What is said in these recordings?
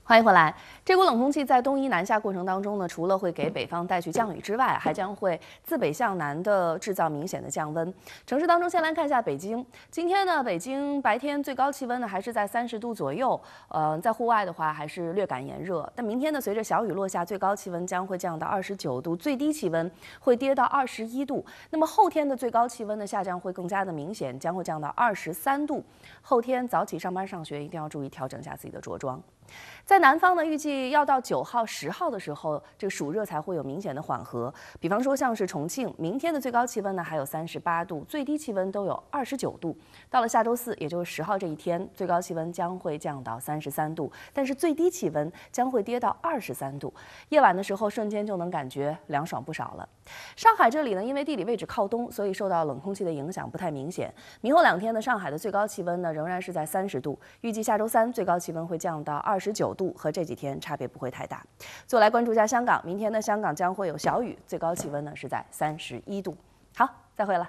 欢迎回来。这股冷空气在东移南下过程当中呢，除了会给北方带去降雨之外，还将会自北向南的制造明显的降温。城市当中，先来看一下北京。今天呢，北京白天最高气温呢还是在30度左右，在户外的话还是略感炎热。但明天呢，随着小雨落下，最高气温将会降到29度，最低气温会跌到21度。那么后天的最高气温的下降会更加的明显，将会降到23度。后天早起上班上学一定要注意调整一下自己的着装。在南方呢，预计要到9号、10号的时候，这个暑热才会有明显的缓和。比方说像是重庆，明天的最高气温呢还有38度，最低气温都有29度。到了下周4，也就是10号这一天，最高气温将会降到33度，但是最低气温将会跌到23度。夜晚的时候，瞬间就能感觉凉爽不少了。上海这里呢，因为地理位置靠东，所以受到冷空气的影响不太明显。明后2天呢，上海的最高气温呢仍然是在30度，预计下周3最高气温会降到29度，和这几天差别不会太大。最后来关注一下香港，明天呢，香港将会有小雨，最高气温呢是在31度。好，再会了。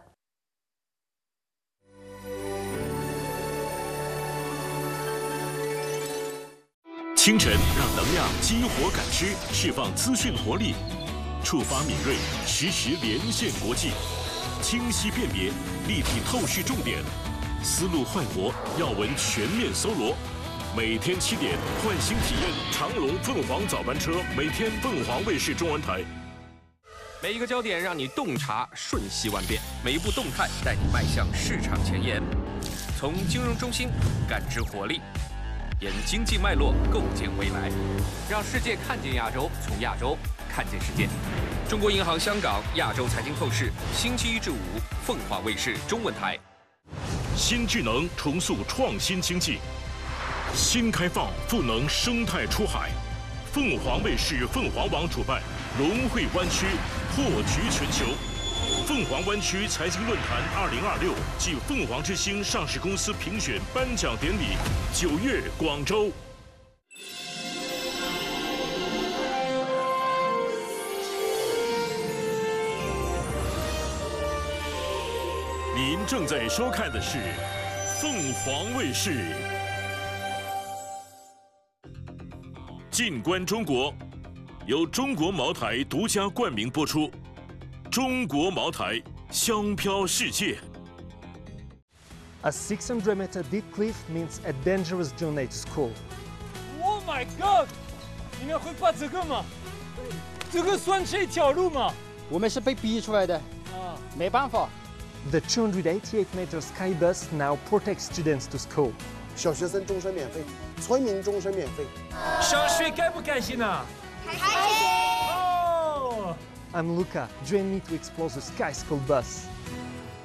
清晨让能量激活感知，释放资讯活力，触发敏锐，实时连线国际，清晰辨别，立体透视重点，思路焕活，要闻全面搜罗。每天7点，唤醒体验长隆凤凰早班车，每天凤凰卫视中文台。 每一个焦点让你洞察瞬息万变，每一步动态带你迈向市场前沿。从金融中心感知活力，沿经济脉络构建未来，让世界看见亚洲，从亚洲看见世界。中国银行香港亚洲财经透视，星期1至5，凤凰卫视中文台。 新智能重塑创新经济，新开放赋能生态出海。凤凰卫视凤凰网主办龙汇湾区破局全球凤凰湾区财经论坛2026暨凤凰之星上市公司评选颁奖典礼9月广州。您正在收看的是凤凰卫视。静观中国，由中国茅台独家冠名播出。中国茅台，香飘世界。 A 600-meter deep cliff means a dangerous journey to school. Oh my God！ 你们会把这个吗？这个算是一条路吗？ 我们是被逼出来的，没办法。 The 288-meter sky bus now protects students to school. 小学生终身免费，村民终身免费。 上学开不开心啊？ 开心！ 哦。 I'm Luca. Join me to explore the Sky School bus.